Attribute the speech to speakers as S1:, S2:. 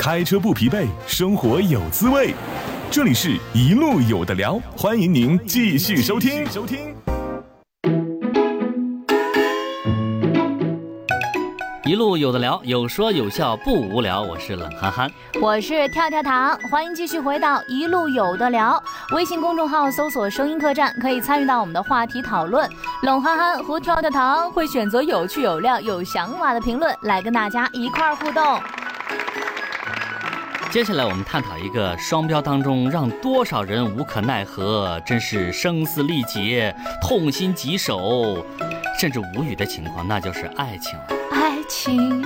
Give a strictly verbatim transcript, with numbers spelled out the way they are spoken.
S1: 开车不疲惫，生活有滋味。这里是一路有的聊，欢迎您继续收听。收听
S2: 一路有的聊，有说有笑不无聊。我是冷憨憨，
S3: 我是跳跳糖，欢迎继续回到一路有的聊。微信公众号搜索声音客栈，可以参与到我们的话题讨论。冷憨憨和跳跳糖会选择有趣有料有想法的评论来跟大家一块儿互动。
S2: 接下来我们探讨一个双标当中让多少人无可奈何，真是声嘶力竭、痛心疾首甚至无语的情况，那就是爱情了。
S3: 爱情